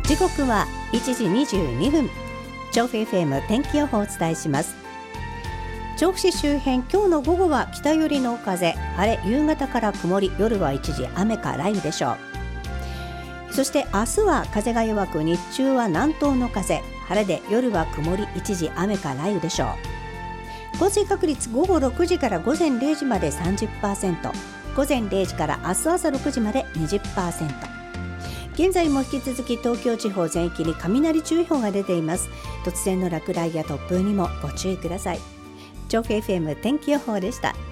時刻は1時22分。調布 FM 天気予報をお伝えします。調布市周辺、今日の午後は北寄りの風、晴れ、夕方から曇り、夜は一時雨か雷雨でしょう。そして明日は風が弱く、日中は南東の風、晴れで夜は曇り、一時雨か雷雨でしょう。降水確率、午後6時から午前0時まで 30%、午前0時から明日朝6時まで 20%。現在も引き続き東京地方全域に雷注意報が出ています。突然の落雷や突風にもご注意ください。調布 FM 天気予報でした。